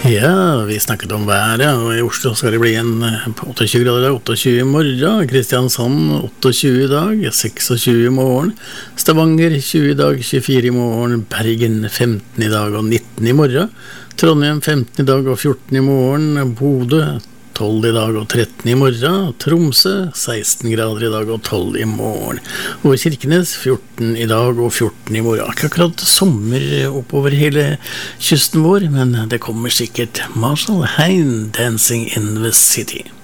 Ja, vi snakket om været, og I Oslo skal det bli på 28 grader i dag, 28 I morgen, Kristiansand 28 I dag, 26 I morgen, Stavanger 20 I dag, 24 I morgen, Bergen 15 I dag og 19 I morgen, Trondheim 15 I dag og 14 I morgen, Bodø 12 I dag og 13 I morgen, Tromsø 16 grader I dag og 12 I morgen, og Kirkenes 14 I dag og 14 I morgen. Akkurat sommer oppover hele kysten vår, men det kommer sikkert Marshall Hein, Dancing in the City.